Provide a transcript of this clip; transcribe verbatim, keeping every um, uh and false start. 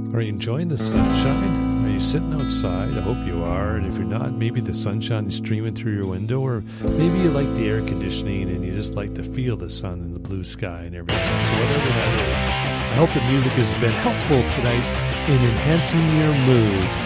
Are you enjoying the sunshine? Are you sitting outside? I hope you are. And if you're not, maybe the sunshine is streaming through your window, or maybe you like the air conditioning and you just like to feel the sun and the blue sky and everything. So whatever that is, I hope the music has been helpful tonight in enhancing your mood.